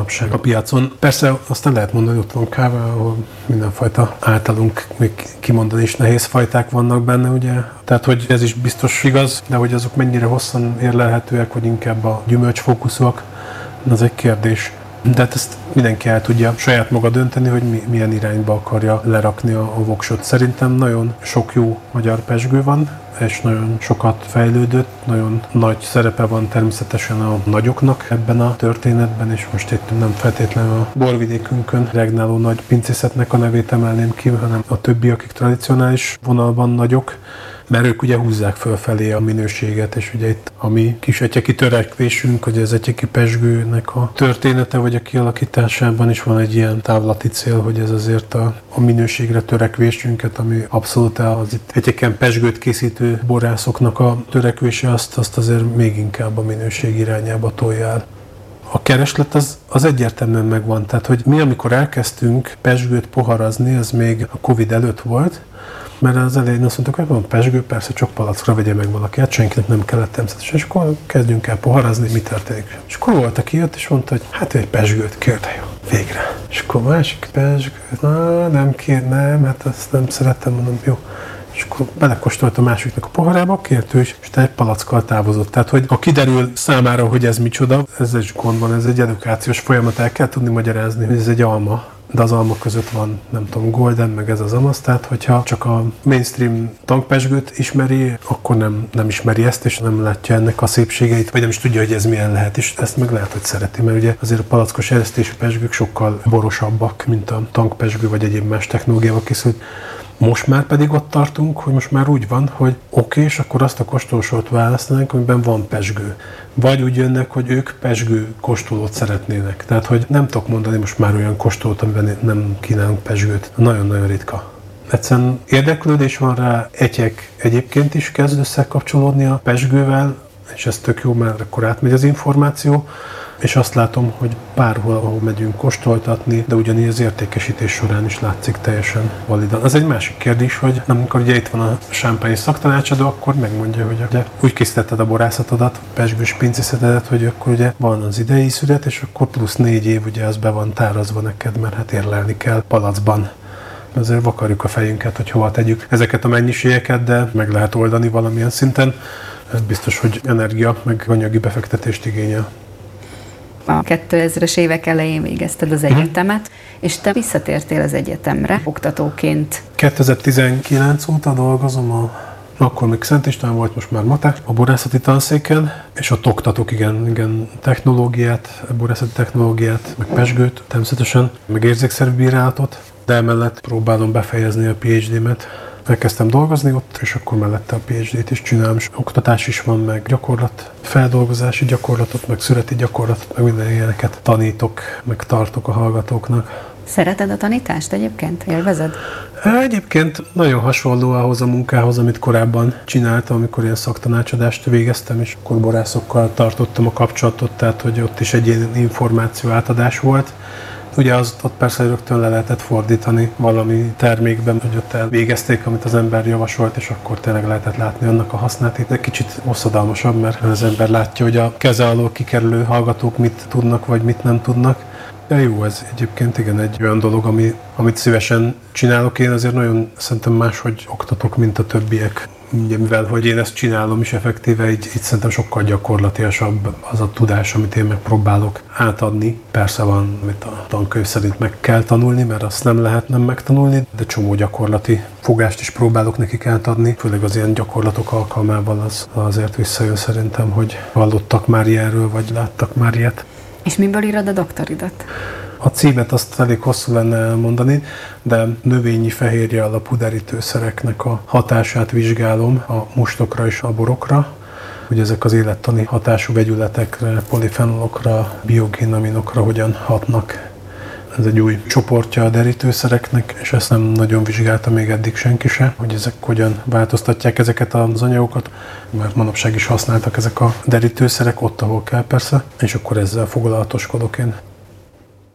manapság a piacon. Persze aztán lehet mondani, hogy ott van kávé, ahol mindenfajta általunk még kimondani is nehéz fajták vannak benne, ugye? Tehát, hogy ez is biztos igaz, de hogy azok mennyire hosszan érlelhetőek, vagy inkább a gyümölcsfókuszúak, az egy kérdés. De hát ezt mindenki el tudja saját maga dönteni, hogy milyen irányba akarja lerakni a voksot. Szerintem nagyon sok jó magyar pezsgő van, és nagyon sokat fejlődött, nagyon nagy szerepe van természetesen a nagyoknak ebben a történetben, és most itt nem feltétlenül a borvidékünkön regnáló nagy pincészetnek a nevét emelném ki, hanem a többi, akik tradicionális vonalban nagyok, mert ők ugye húzzák fölfelé a minőséget, és ugye itt a mi kis etyeki törekvésünk, hogy az etyeki pezsgőnek a története vagy a kialakításában is van egy ilyen távlati cél, hogy ez azért a minőségre törekvésünket, ami abszolút az itt etyeken pezsgőt készítő borászoknak a törekvése, azt azért még inkább a minőség irányába tolja el. A kereslet az egyértelműen megvan, tehát hogy mi amikor elkezdtünk pezsgőt poharazni, ez még a Covid előtt volt, mert az elején azt mondtuk, hogy van pezsgő, persze csak palackra vegye meg valaki, hát senkinek nem kellett természetesen, és akkor kezdjünk el poharazni, mi történik. És akkor volt, aki jött, és mondta, hogy hát egy pezsgőt kért, jó, végre. És akkor másik pezsgőt, nem kér, nem, hát azt nem szerettem, mondom, jó. És akkor belekóstolt a másiknak a poharába, kért ő is, és egy palackkal távozott. Tehát, hogy ha kiderül számára, hogy ez micsoda, ez egy gond van, ez egy edukációs folyamat, el kell tudni magyarázni, hogy ez egy alma, de az alma között van, nem tudom, golden, meg ez az amasz, tehát hogyha csak a mainstream tankpezsgőt ismeri, akkor nem ismeri ezt, és nem látja ennek a szépségeit, vagy nem is tudja, hogy ez milyen lehet, és ezt meg lehet, hogy szereti, mert ugye azért a palackos eresztésű pezsgők sokkal borosabbak, mint a tankpezsgő, vagy egyéb más technológiával készült. Most már pedig ott tartunk, hogy most már úgy van, hogy oké, és akkor azt a kóstolósort választanánk, amiben van pezsgő. Vagy úgy jönnek, hogy ők pezsgő kóstolót szeretnének. Tehát, hogy nem tudok mondani most már olyan kóstolót, amiben nem kínálunk pezsgőt. Nagyon-nagyon ritka. Egyszerűen érdeklődés van rá, etyek egyébként is kezd összekapcsolódni a pezsgővel, és ez tök jó, mert akkor átmegy az információ, és azt látom, hogy bárhol, ahol megyünk kóstoltatni, de ugyanígy az értékesítés során is látszik teljesen validan. Az egy másik kérdés, hogy amikor ugye itt van a sámpányi szaktanácsadó, akkor megmondja, hogy ugye úgy készítetted a borászatodat, a pezsgős pincészetedet, hogy akkor ugye van az idei szület, és akkor plusz 4 év ugye az be van tárazva neked, mert hát érlelni kell palacban. Azért vakarjuk a fejünket, hogy hova tegyük ezeket a mennyiségeket, de meg lehet oldani valamilyen szinten. Ez biztos, hogy energia, meg anyagi befektetést igényel. A 2000-es évek elején végezted az egyetemet, és te visszatértél az egyetemre oktatóként. 2019 óta dolgozom, akkor még Szent István volt, most már Matek, a borászati tanszéken, és ott oktatok, igen, technológiát, borászati technológiát, meg pezsgőt természetesen, meg érzékszervbírálatot, de emellett próbálom befejezni a PhD-met. Elkezdtem dolgozni ott, és akkor mellette a PhD-t is csinálom, és oktatás is van, meg gyakorlat, feldolgozási gyakorlatot, meg szüreti gyakorlatot, meg minden ilyeneket tanítok, meg tartok a hallgatóknak. Szereted a tanítást egyébként? Élvezed? Egyébként nagyon hasonló ahhoz a munkához, amit korábban csináltam, amikor ilyen szaktanácsadást végeztem, és akkor borászokkal tartottam a kapcsolatot, tehát hogy ott is egy ilyen információ átadás volt. Ugye ott persze rögtön le lehetett fordítani valami termékben, hogy ott elvégezték, amit az ember javasolt, és akkor tényleg lehetett látni annak a hasznát. Itt egy kicsit hosszadalmasabb, mert az ember látja, hogy a keze alól kikerülő hallgatók mit tudnak, vagy mit nem tudnak. De jó, ez egyébként igen egy olyan dolog, amit szívesen csinálok. Én azért nagyon szerintem máshogy oktatok, mint a többiek. Ugye, mivel hogy én ezt csinálom is effektíve, így szerintem sokkal gyakorlatilasabb az a tudás, amit én megpróbálok átadni. Persze van, amit a tankönyv szerint meg kell tanulni, mert azt nem lehet nem megtanulni, de csomó gyakorlati fogást is próbálok nekik átadni. Főleg az ilyen gyakorlatok alkalmával az azért visszajön szerintem, hogy hallottak már ilyenről, vagy láttak már ilyet. És miből írod a doktoridat? A címet azt elég hosszú lenne elmondani, de növényi fehérje alapú derítőszereknek a hatását vizsgálom a mustokra és a borokra, hogy ezek az élettani hatású vegyületekre, polifenolokra, biogénaminokra hogyan hatnak. Ez egy új csoportja a derítőszereknek, és ezt nem nagyon vizsgálta még eddig senki se, hogy ezek hogyan változtatják ezeket az anyagokat, mert manapság is használtak ezek a derítőszerek ott, ahol kell persze, és akkor ezzel foglalatoskodok én.